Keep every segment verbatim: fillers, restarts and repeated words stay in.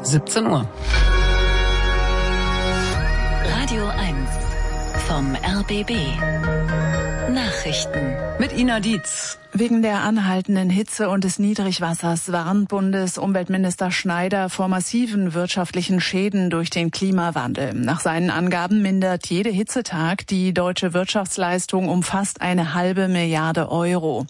siebzehn Uhr. Radio eins vom R B B. Nachrichten. Mit Ina Dietz. Wegen der anhaltenden Hitze und des Niedrigwassers warnt Bundesumweltminister Schneider vor massiven wirtschaftlichen Schäden durch den Klimawandel. Nach seinen Angaben mindert jeder Hitzetag die deutsche Wirtschaftsleistung um fast eine halbe Milliarde Euro.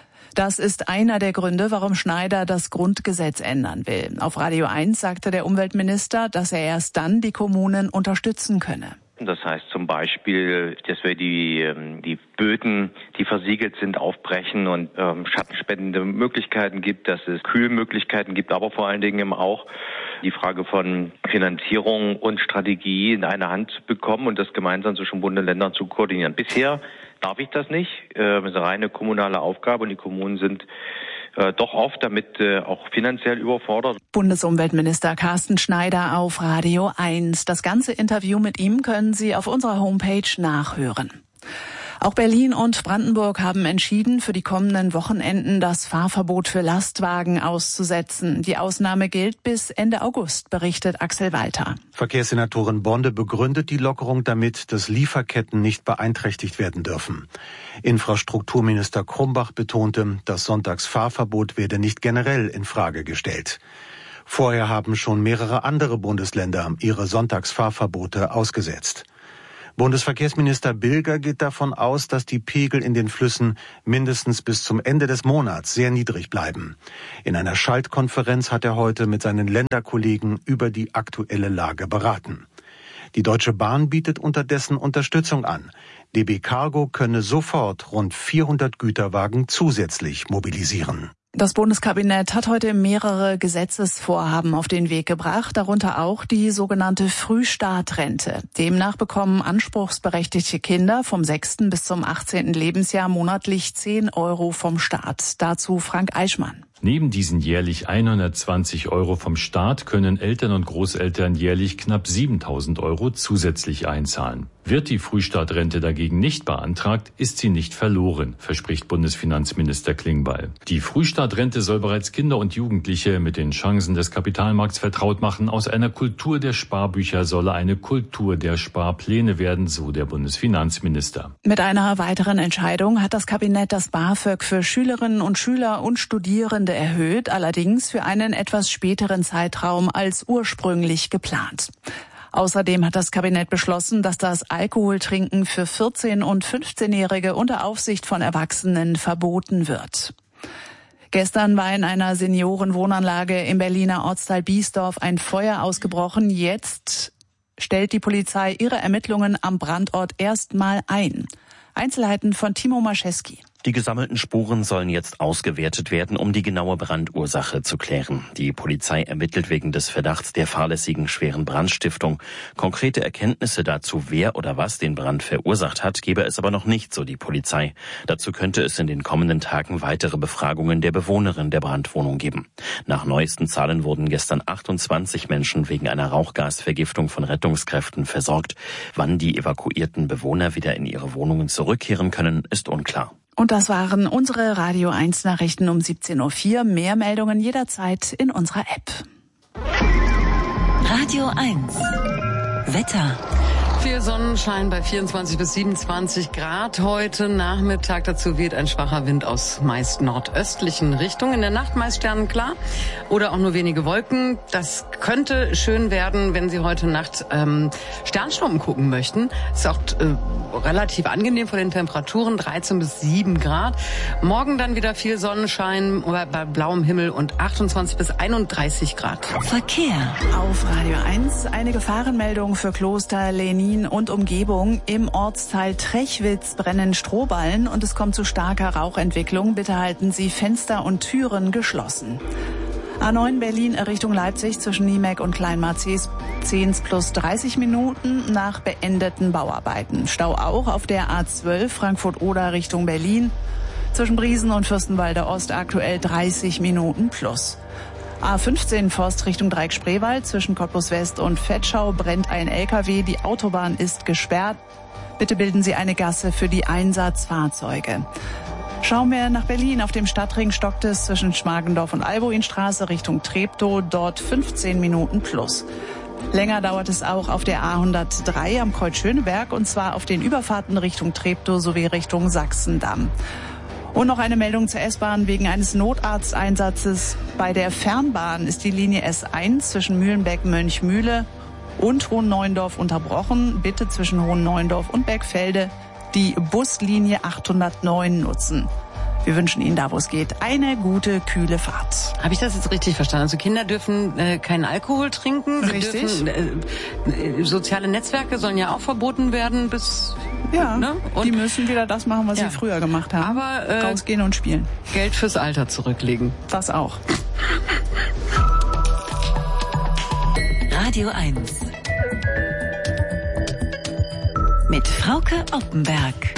Das ist einer der Gründe, warum Schneider das Grundgesetz ändern will. Auf Radio eins sagte der Umweltminister, dass er erst dann die Kommunen unterstützen könne. Das heißt zum Beispiel, dass wir die, die Böden, die versiegelt sind, aufbrechen und ähm, schattenspendende Möglichkeiten gibt, dass es Kühlmöglichkeiten gibt, aber vor allen Dingen eben auch die Frage von Finanzierung und Strategie in eine Hand zu bekommen und das gemeinsam zwischen Bund und Ländern zu koordinieren. Bisher darf ich das nicht. Das ist eine reine kommunale Aufgabe und die Kommunen sind äh, doch oft damit äh, auch finanziell überfordert. Bundesumweltminister Carsten Schneider auf Radio eins. Das ganze Interview mit ihm können Sie auf unserer Homepage nachhören. Auch Berlin und Brandenburg haben entschieden, für die kommenden Wochenenden das Fahrverbot für Lastwagen auszusetzen. Die Ausnahme gilt bis Ende August, berichtet Axel Walter. Verkehrssenatorin Bonde begründet die Lockerung damit, dass Lieferketten nicht beeinträchtigt werden dürfen. Infrastrukturminister Krumbach betonte, das Sonntagsfahrverbot werde nicht generell in Frage gestellt. Vorher haben schon mehrere andere Bundesländer ihre Sonntagsfahrverbote ausgesetzt. Bundesverkehrsminister Bilger geht davon aus, dass die Pegel in den Flüssen mindestens bis zum Ende des Monats sehr niedrig bleiben. In einer Schaltkonferenz hat er heute mit seinen Länderkollegen über die aktuelle Lage beraten. Die Deutsche Bahn bietet unterdessen Unterstützung an. D B Cargo könne sofort rund vierhundert Güterwagen zusätzlich mobilisieren. Das Bundeskabinett hat heute mehrere Gesetzesvorhaben auf den Weg gebracht, darunter auch die sogenannte Frühstartrente. Demnach bekommen anspruchsberechtigte Kinder vom sechsten bis zum achtzehnten Lebensjahr monatlich zehn Euro vom Staat. Dazu Frank Eichmann. Neben diesen jährlich hundertzwanzig Euro vom Staat können Eltern und Großeltern jährlich knapp siebentausend Euro zusätzlich einzahlen. Wird die Frühstartrente dagegen nicht beantragt, ist sie nicht verloren, verspricht Bundesfinanzminister Klingbeil. Die Frühstartrente soll bereits Kinder und Jugendliche mit den Chancen des Kapitalmarkts vertraut machen. Aus einer Kultur der Sparbücher solle eine Kultur der Sparpläne werden, so der Bundesfinanzminister. Mit einer weiteren Entscheidung hat das Kabinett das BAföG für Schülerinnen und Schüler und Studierende erhöht, allerdings für einen etwas späteren Zeitraum als ursprünglich geplant. Außerdem hat das Kabinett beschlossen, dass das Alkoholtrinken für vierzehn- und fünfzehnjährige unter Aufsicht von Erwachsenen verboten wird. Gestern war in einer Seniorenwohnanlage im Berliner Ortsteil Biesdorf ein Feuer ausgebrochen. Jetzt stellt die Polizei ihre Ermittlungen am Brandort erstmal ein. Einzelheiten von Timo Mascheski. Die gesammelten Spuren sollen jetzt ausgewertet werden, um die genaue Brandursache zu klären. Die Polizei ermittelt wegen des Verdachts der fahrlässigen schweren Brandstiftung. Konkrete Erkenntnisse dazu, wer oder was den Brand verursacht hat, gebe es aber noch nicht, so die Polizei. Dazu könnte es in den kommenden Tagen weitere Befragungen der Bewohnerin der Brandwohnung geben. Nach neuesten Zahlen wurden gestern achtundzwanzig Menschen wegen einer Rauchgasvergiftung von Rettungskräften versorgt. Wann die evakuierten Bewohner wieder in ihre Wohnungen zurückkehren können, ist unklar. Und das waren unsere Radio eins Nachrichten um siebzehn Uhr vier. Mehr Meldungen jederzeit in unserer App. Radio eins. Wetter. Viel Sonnenschein bei vierundzwanzig bis siebenundzwanzig Grad heute Nachmittag. Dazu weht ein schwacher Wind aus meist nordöstlichen Richtungen. In der Nacht meist sternenklar oder auch nur wenige Wolken. Das könnte schön werden, wenn Sie heute Nacht ähm, Sternschnuppen gucken möchten. Ist auch äh, relativ angenehm von den Temperaturen, dreizehn bis sieben Grad. Morgen dann wieder viel Sonnenschein bei blauem Himmel und achtundzwanzig bis einunddreißig Grad. Verkehr. Auf Radio eins eine Gefahrenmeldung für Kloster Lenin und Umgebung. Im Ortsteil Trechwitz brennen Strohballen und es kommt zu starker Rauchentwicklung. Bitte halten Sie Fenster und Türen geschlossen. A neun Berlin Richtung Leipzig zwischen Niemek und Kleinmarzes zehn plus dreißig Minuten nach beendeten Bauarbeiten. Stau auch auf der A zwölf Frankfurt-Oder Richtung Berlin zwischen Briesen und Fürstenwalde Ost aktuell dreißig Minuten plus. A fünfzehn Forst Richtung Dreieck-Spreewald zwischen Cottbus West und Vetschau brennt ein L K W. Die Autobahn ist gesperrt. Bitte bilden Sie eine Gasse für die Einsatzfahrzeuge. Schauen wir nach Berlin. Auf dem Stadtring stockt es zwischen Schmargendorf und Albuinstraße Richtung Treptow, dort fünfzehn Minuten plus. Länger dauert es auch auf der A hundertdrei am Kreuz Schöneberg, und zwar auf den Überfahrten Richtung Treptow sowie Richtung Sachsendamm. Und noch eine Meldung zur S-Bahn wegen eines Notarzteinsatzes. Bei der Fernbahn ist die Linie S eins zwischen Mühlenbeck-Mönchmühle und Hohenneuendorf unterbrochen. Bitte zwischen Hohenneuendorf und Bergfelde die Buslinie achthundertneun nutzen. Wir wünschen Ihnen da, wo es geht, eine gute, kühle Fahrt. Habe ich das jetzt richtig verstanden? Also Kinder dürfen äh, keinen Alkohol trinken. Sie Richtig. Dürfen, äh, soziale Netzwerke sollen ja auch verboten werden bis... Ja, ne? Und die müssen wieder das machen, was ja. sie früher gemacht haben. Aber äh, rausgehen und spielen. Geld fürs Alter zurücklegen. Das auch. Radio eins. Mit Frauke Oppenberg.